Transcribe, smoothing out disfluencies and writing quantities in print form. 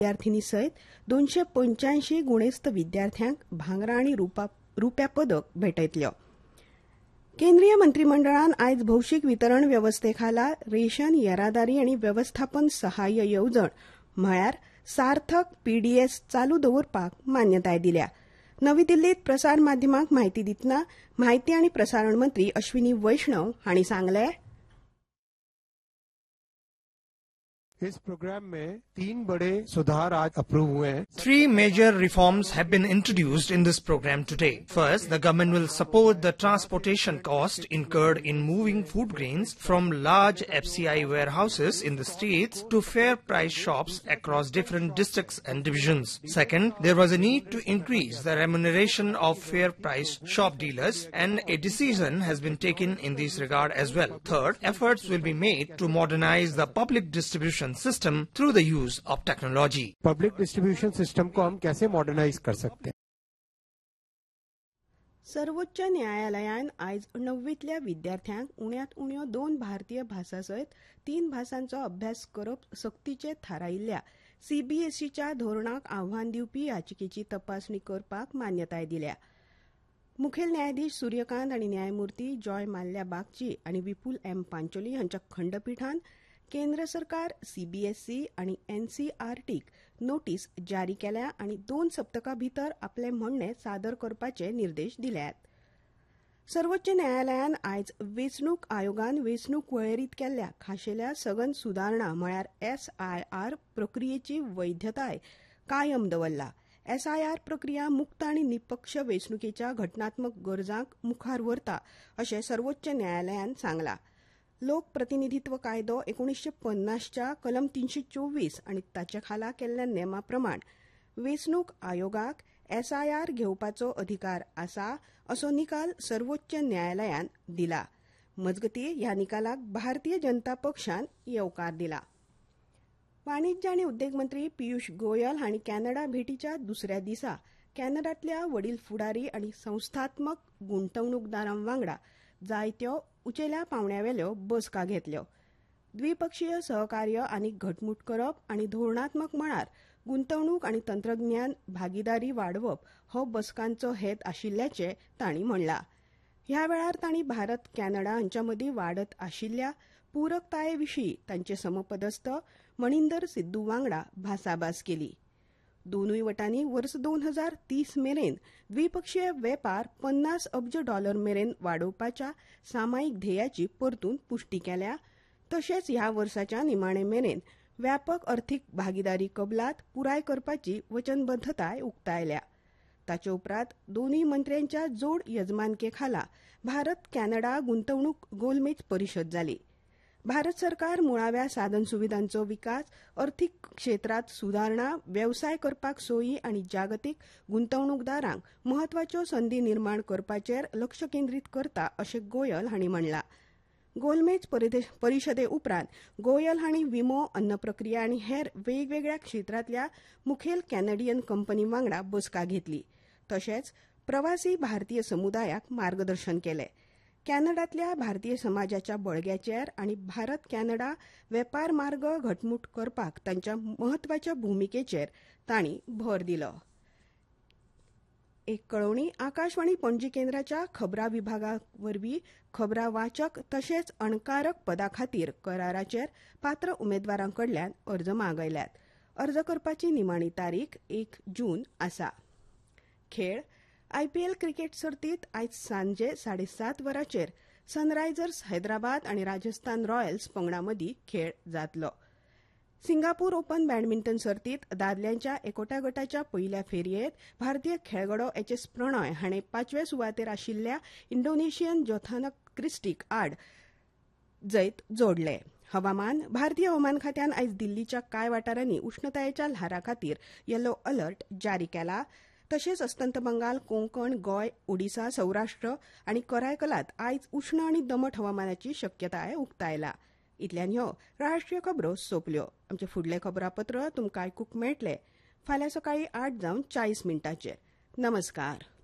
विद्यार्थिनी सयत 285 गुणेस्त विद्यार्थ्यांक भांगरा आनी रुप्या पदक भेटयतल्यो. केंद्रीय मंत्रिमंडळान आयज भौशीक वितरण व्यवस्थेखाला रेशन येरादारी आनी व्यवस्थापन सहाय्य येवजण म्हळ्यार सार्थक पीडीएस चालू दवरपाक मान्यताय दिल्या. नवी दिल्लीत प्रसार माध्यमांक म्हायती दितना म्हायती आनी प्रसारण मंत्री अश्विनी वैष्णव हांणी सांगलें, इस प्रोग्राम में 3 बड़े सुधार आज अप्रूव हुए हैं. 3 major reforms have been introduced in this program today. First, the government will support the transportation cost incurred in moving food grains from large FCI warehouses in the states to fair price shops across different districts and divisions. Second, there was a need to increase the remuneration of fair price shop dealers, and a decision has been taken in this regard as well. Third, efforts will be made to modernize the public distribution system through the use of technology. Public distribution system को हम कैसे मॉडर्नाइज कर सकते हैं. सर्वोच्च न्यायालयान आयज 9वीतल्या विद्यार्थ्यांक उण्यांत उण्यो 2 भारतीय भासां सयत 3 भासांचो अभ्यास करप सक्तीचे थारायिल्ल्या सीबीएसईच्या धोरणाक आव्हान दिवपी याचिकेची तपासणी करपाक मान्यताय दिल्या. मुखेल न्यायाधीश सूर्यकांत आनी न्यायमूर्ती जॉय माल्या बागची आनी विपुल एम पांचोली हांच्या खंडपीठान केंद्र सरकार सीबीएसई आनी एनसीईआरटीक नोटीस जारी केल्या आनी 2 सप्तकां भितर आपले म्हणणे सादर करपाचे निर्देश दिल्यात. सर्वोच्च न्यायालयान आयज वेंचणूक आयोगान वेंचणूक वळेरींत केल्ल्या खाशेल्या सघन सुदारणा म्हळ्यार एसआयआर प्रक्रियेची वैधताय कायम दवरला. एसआयआर प्रक्रिया मुक्त आनी निपक्ष वेंचणुकेच्या घटनात्मक गरजांक मुखार व्हरता अशें सर्वोच्च न्यायालयान सांगलां. लोक प्रतिनिधित्व कायदो 1950च्या कलम 324 आनी ताचे खाला केल्ल्या नेमा प्रमाण वेंचणूक आयोगाक एसआयआर घेवपाचो अधिकार आसा असो निकाल सर्वोच्च न्यायालयान दिला. मजगतीं ह्या निकालाक भारतीय जनता पक्षान येवकार दिला. वाणिज्य आनी उद्देग मंत्री पियूष गोयल हांणी कॅनडा भेटीच्या दुसऱ्या दिसा कॅनडांतल्या वडील फुडारी आनी संस्थात्मक गुंतवणूकदारां वांगडा जायत्यो उंचेल्या पांवड्यावेल्यो बसका घेतल्यो. द्विपक्षीय सहकार्य आनीक घटमूट करप आनी धोरणात्मक मळार गुंतवणूक आनी तंत्रज्ञान भागीदारी वाडोवप हो बसकांचो हेत आशिल्ल्याचें तांणी म्हणलां. ह्या वेळार तांणी भारत कॅनडा हांच्या मदीं वाडत आशिल्ल्या पूरकताये विशीं तांचे समपदस्थ मणिंदर सिद्धू वांगडा भासाभास केली. दोनूय वटांनी वर्स 2030 मेरेन द्विपक्षीय वेपार $50 अब्ज मेरेन वाडोवपाच्या सामायिक ध्येयाची परतून पुष्टी केल्या. तशेंच ह्या वर्साच्या निमाणे मेरेन व्यापक अर्थीक भागीदारी कबलात पुराय करपाची वचनबद्धताय उक्तायल्या. ताचे उपरांत दोनूय मंत्र्यांच्या जोड येजमानके खाला भारत कॅनडा गुंतवणूक गोलमेज परिशद जाली. भारत सरकार मुळाव्या साधन सुविधांचो विकास, अर्थीक क्षेत्रांत सुदारणा, वेवसाय करपाक सोयी आनी जागतीक गुंतवणूकदारांक म्हत्वाच्यो संदी निर्माण करपाचेर लक्ष केंद्रीत करता अशें गोयल हांणी म्हणलां. गोलमेज परिशदे उपरांत गोयल हांणी विमो, अन्न प्रक्रिया आनी हेर वेगवेगळ्या क्षेत्रांतल्या मुखेल कॅनडियन कंपनी वांगडा बसका घेतली. तशेंच प्रवासी भारतीय समुदायाक मार्गदर्शन केलें. कॅनडांतल्या भारतीय समाजाच्या बळग्याचेर आनी भारत कॅनडा वेपार मार्ग घटमूट करपाक तांच्या म्हत्वाच्या भुमिकेचेर तांणी भर दिलो. एक कळवणी आकाशवाणी पणजी केंद्राच्या खबरां विभागा वरवीं खबरां वाचक तशेंच अणकारक पदा खातीर कराराचेर पात्र उमेदवारां कडल्यान अर्ज मागयल्यात. अर्ज करपाची निमाणी तारीख 1 जून आसा. खेळ आयपीएल क्रिकेट सर्तीत आयज सांजे 7:30 वरांचेर सनरायझर्स हैदराबाद आनी राजस्थान रॉयल्स पंगडां मदीं खेळ जातलो. सिंगापूर ओपन बॅडमिंटन सर्तीत दादल्यांच्या एकोट्या गटाच्या पयल्या फेरयेत भारतीय खेळगडो एच.एस. प्रणॉय हाणें 5व्या सुवातेर आशिल्ल्या इंडोनेशियन जोथानक क्रिस्टीक आड जैत जोडले. हवामान भारतीय हवामान खात्यान आयज दिल्लीच्या कांय वाठारांनी उश्णतायेच्या ल्हारा खातीर येलो अलर्ट जारी केला. तशेंच अस्तंत बंगाल, कोंकण, गोंय, ओडिसा, सौराष्ट्र आनी करायकलात आयज उश्ण आनी दमट हवामानाची शक्यताय उक्तायला. इतल्यान ह्यो राष्ट्रीय खबरो सोंपल्यो. आमचे फुडले खबरापत्र तुमकां आयकूंक मेळटले फाल्यां सकाळीं 8:40 नमस्कार.